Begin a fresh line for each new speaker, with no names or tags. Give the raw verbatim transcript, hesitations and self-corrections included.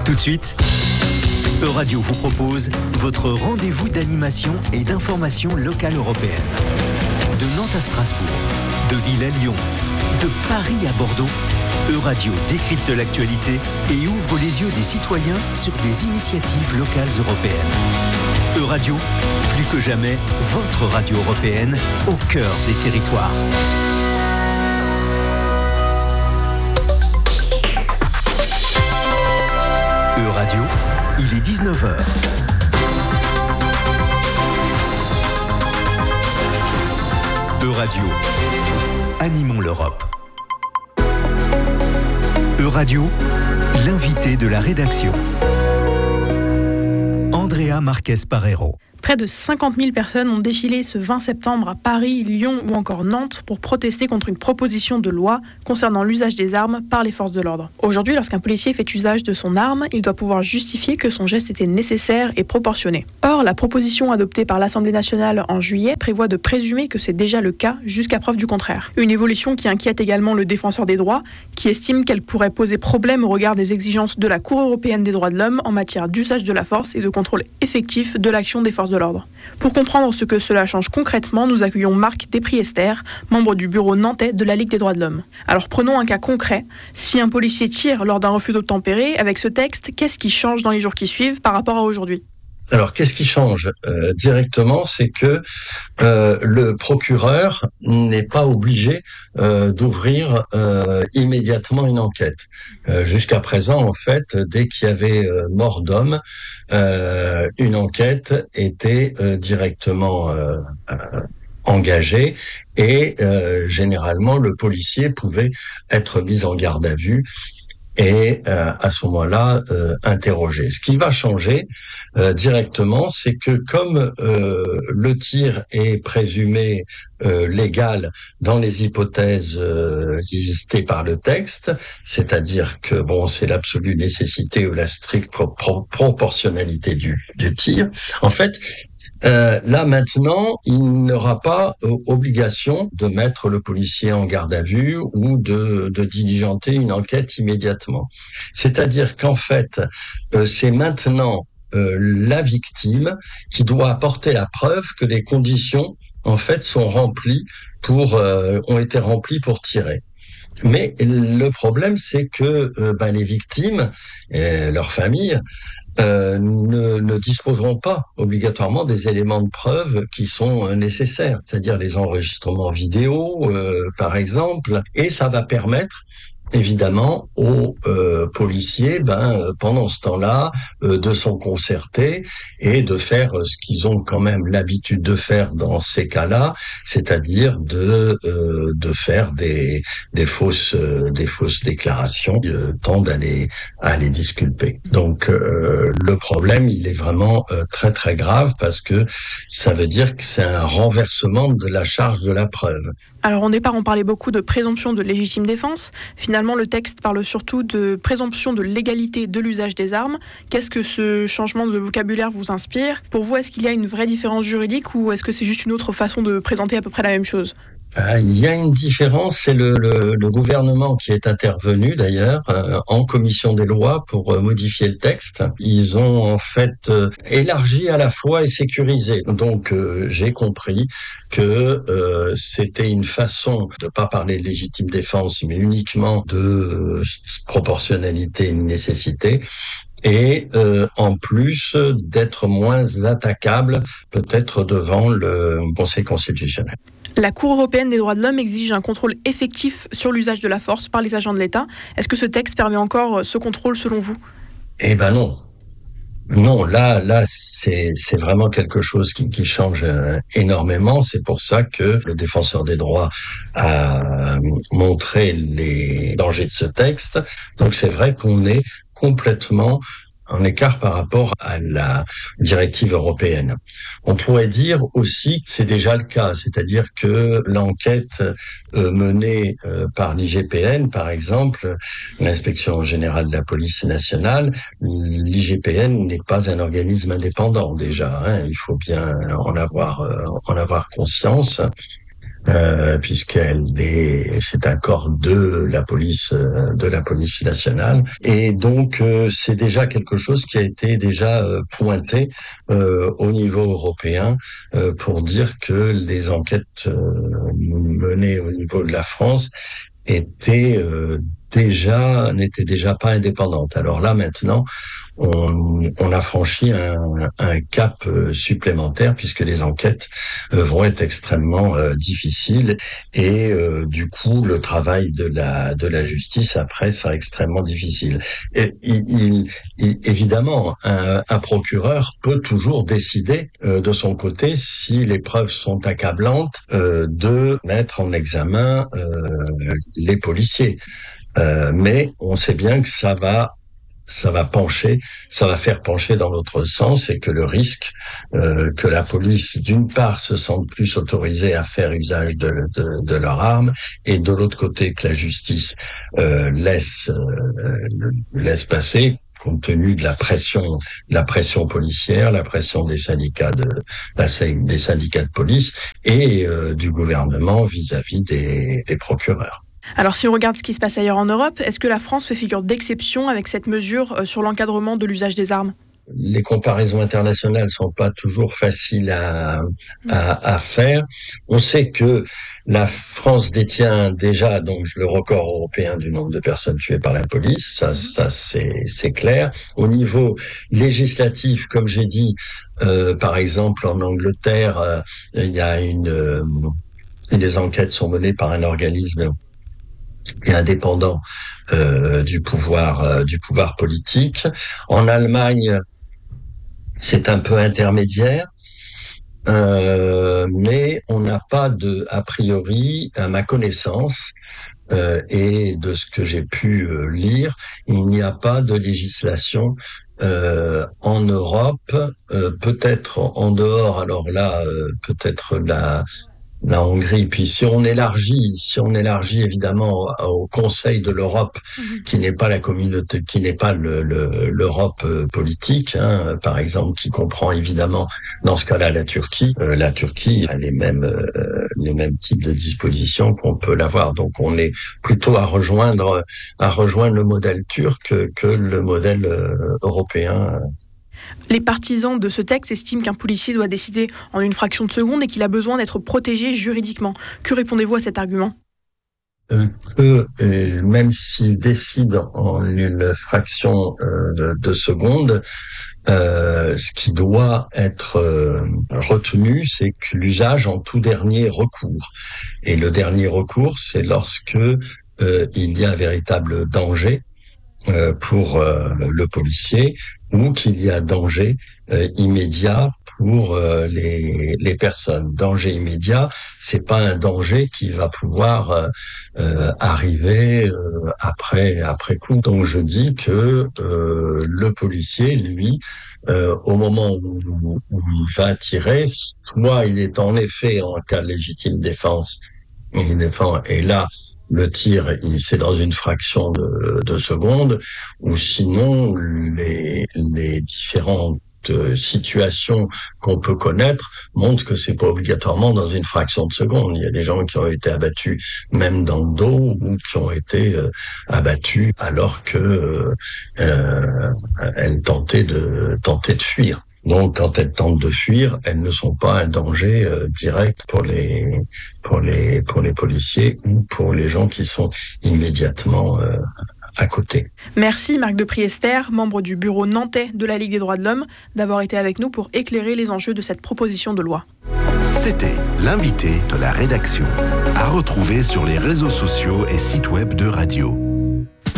Tout de suite, Euradio vous propose votre rendez-vous d'animation et d'information locale européenne. De Nantes à Strasbourg, de Lille à Lyon, de Paris à Bordeaux, Euradio décrypte l'actualité et ouvre les yeux des citoyens sur des initiatives locales européennes. Euradio, plus que jamais, votre radio européenne au cœur des territoires. Euradio, il est dix-neuf heures. Euradio, animons l'Europe. Euradio, l'invité de la rédaction. Andrea Marquez-Parero.
Près de cinquante mille personnes ont défilé ce vingt septembre à Paris, Lyon ou encore Nantes pour protester contre une proposition de loi concernant l'usage des armes par les forces de l'ordre. Aujourd'hui, lorsqu'un policier fait usage de son arme, il doit pouvoir justifier que son geste était nécessaire et proportionné. Or, la proposition adoptée par l'Assemblée nationale en juillet prévoit de présumer que c'est déjà le cas jusqu'à preuve du contraire. Une évolution qui inquiète également le défenseur des droits, qui estime qu'elle pourrait poser problème au regard des exigences de la Cour européenne des droits de l'homme en matière d'usage de la force et de contrôle effectif de l'action des forces de l'ordre. Pour comprendre ce que cela change concrètement, nous accueillons Marc Despriester, membre du bureau nantais de la Ligue des droits de l'homme. Alors prenons un cas concret. Si un policier tire lors d'un refus d'obtempérer, avec ce texte, qu'est-ce qui change dans les jours qui suivent par rapport à aujourd'hui ?
Alors, qu'est-ce qui change euh, directement, c'est que euh, le procureur n'est pas obligé euh, d'ouvrir euh, immédiatement une enquête. Euh, jusqu'à présent, en fait, dès qu'il y avait euh, mort d'homme, euh, une enquête était euh, directement euh, euh, engagée et euh, généralement le policier pouvait être mis en garde à vue et euh, à ce moment-là euh, interroger. Ce qui va changer euh, directement, c'est que comme euh, le tir est présumé euh, légal dans les hypothèses euh, listées par le texte, c'est-à-dire que bon, c'est l'absolue nécessité ou la stricte pro- pro- proportionnalité du, du tir. En fait, Euh, là maintenant, il n'aura pas euh, obligation de mettre le policier en garde à vue ou de, de diligenter une enquête immédiatement. C'est-à-dire qu'en fait, euh, c'est maintenant euh, la victime qui doit apporter la preuve que les conditions en fait sont remplies pour euh, ont été remplies pour tirer. Mais le problème, c'est que euh, ben, les victimes et leurs familles Euh, ne, ne disposeront pas obligatoirement des éléments de preuve qui sont euh, nécessaires, c'est-à-dire les enregistrements vidéo, euh, par exemple, et ça va permettre évidemment aux euh, policiers, ben pendant ce temps-là, euh, de s'en concerter et de faire ce qu'ils ont quand même l'habitude de faire dans ces cas-là, c'est-à-dire de euh, de faire des des fausses euh, des fausses déclarations qui euh, tendent à les à les disculper. Donc euh, le problème, il est vraiment euh, très très grave parce que ça veut dire que c'est un renversement de la charge de la preuve.
Alors au départ, on parlait beaucoup de présomption de légitime défense. Finalement, le texte parle surtout de présomption de légalité de l'usage des armes. Qu'est-ce que ce changement de vocabulaire vous inspire ? Pour vous, est-ce qu'il y a une vraie différence juridique ou est-ce que c'est juste une autre façon de présenter à peu près la même chose ?
Il y a une différence, c'est le, le, le gouvernement qui est intervenu d'ailleurs euh, en commission des lois pour euh, modifier le texte. Ils ont en fait euh, élargi à la fois et sécurisé. Donc euh, j'ai compris que euh, c'était une façon de pas parler de légitime défense, mais uniquement de euh, proportionnalité et nécessité. Et euh, en plus d'être moins attaquable peut-être devant le Conseil constitutionnel.
La Cour européenne des droits de l'homme exige un contrôle effectif sur l'usage de la force par les agents de l'État. Est-ce que ce texte permet encore ce contrôle selon vous ?
Eh ben non. Non, là, là, c'est, c'est vraiment quelque chose qui, qui change euh, énormément. C'est pour ça que le défenseur des droits a montré les dangers de ce texte. Donc c'est vrai qu'on est complètement en écart par rapport à la directive européenne. On pourrait dire aussi que c'est déjà le cas, c'est-à-dire que l'enquête euh, menée euh, par l'I G P N, par exemple, l'Inspection générale de la police nationale, l'I G P N n'est pas un organisme indépendant déjà, hein, il faut bien en avoir euh, en avoir conscience. Euh, puisqu'elle est, c'est un corps de la police, euh, de la police nationale, et donc euh, c'est déjà quelque chose qui a été déjà euh, pointé euh, au niveau européen euh, pour dire que les enquêtes euh, menées au niveau de la France étaient euh, déjà n'étaient déjà pas indépendantes. Alors là maintenant, on, on a franchi un, un cap supplémentaire puisque les enquêtes vont être extrêmement euh, difficiles et euh, du coup le travail de la de la justice après sera extrêmement difficile. Et il, il, il, évidemment, un, un procureur peut toujours décider euh, de son côté, si les preuves sont accablantes, euh, de mettre en examen euh, les policiers. Euh, mais on sait bien que ça va ça va pencher, ça va faire pencher dans l'autre sens et que le risque euh, que la police, d'une part, se sente plus autorisée à faire usage de, de, de leurs armes et de l'autre côté, que la justice euh, laisse, euh, laisse passer compte tenu de la pression, de la pression policière, la pression des syndicats de, la, des syndicats de police et euh, du gouvernement vis-à-vis des, des procureurs.
Alors si on regarde ce qui se passe ailleurs en Europe, est-ce que la France fait figure d'exception avec cette mesure sur l'encadrement de l'usage des armes ?
Les comparaisons internationales sont pas toujours faciles à, à, à faire. On sait que la France détient déjà donc le record européen du nombre de personnes tuées par la police. Ça, ça c'est, c'est clair. Au niveau législatif, comme j'ai dit, euh, par exemple en Angleterre, euh, il y a une, euh, les enquêtes sont menées par un organisme et indépendant euh, du pouvoir euh, du pouvoir politique. En Allemagne, c'est un peu intermédiaire, euh, mais on n'a pas de, a priori, à ma connaissance, euh, et de ce que j'ai pu euh, lire, il n'y a pas de législation euh, en Europe, euh, peut-être en dehors. Alors là, euh, peut-être la la Hongrie. Puis si on élargit, si on élargit évidemment au Conseil de l'Europe, mmh. qui n'est pas la communauté, qui n'est pas le, le, l'Europe politique, hein, par exemple, qui comprend évidemment dans ce cas-là la Turquie. Euh, la Turquie a les mêmes euh, les mêmes types de dispositions qu'on peut l'avoir. Donc on est plutôt à rejoindre à rejoindre le modèle turc que le modèle euh, européen.
Les partisans de ce texte estiment qu'un policier doit décider en une fraction de seconde et qu'il a besoin d'être protégé juridiquement. Que répondez-vous à cet argument ?
euh, Que euh, même s'il décide en une fraction euh, de, de seconde, euh, ce qui doit être euh, retenu, c'est que l'usage en tout dernier recours. Et le dernier recours, c'est lorsque euh, il y a un véritable danger euh, pour euh, le policier, ou qu'il y a danger euh, immédiat pour euh, les, les personnes. Danger immédiat, c'est pas un danger qui va pouvoir euh, euh, arriver euh, après après coup. Donc je dis que euh, le policier, lui, euh, au moment où, où il va tirer, soit il est en effet en cas de légitime défense, il défend, et là le tir, c'est dans une fraction de, de seconde, ou sinon les, les différentes situations qu'on peut connaître montrent que c'est pas obligatoirement dans une fraction de seconde. Il y a des gens qui ont été abattus même dans le dos ou qui ont été euh, abattus alors que euh, euh, elles tentaient de tentaient de fuir. Donc, quand elles tentent de fuir, elles ne sont pas un danger euh, direct pour les pour les pour les policiers ou pour les gens qui sont immédiatement euh, à côté.
Merci Marc de Priester, membre du bureau nantais de la Ligue des droits de l'homme, d'avoir été avec nous pour éclairer les enjeux de cette proposition de loi.
C'était l'invité de la rédaction, à retrouver sur les réseaux sociaux et sites web de Radio.